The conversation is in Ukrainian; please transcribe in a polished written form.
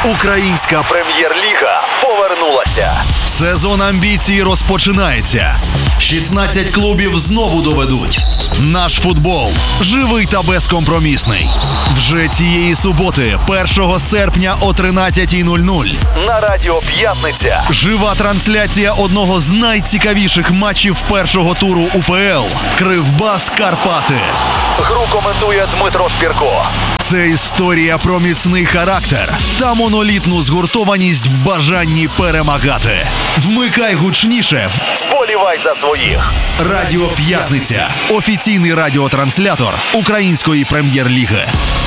Українська прем'єр-ліга повернулася. Сезон амбіцій розпочинається. 16 клубів знову доведуть. Наш футбол живий та безкомпромісний. Вже цієї суботи, 1 серпня о 13:00 на Радіо П'ятниця. Жива трансляція одного з найцікавіших матчів першого туру УПЛ. Кривбас Карпати. Гру коментує Дмитро Шпірко. Це історія про міцний характер та монолітну згуртованість в бажанні перемагати. Вмикай гучніше, вболівай за своїх. Радіо П'ятниця. Офіційний радіотранслятор Української прем'єр-ліги.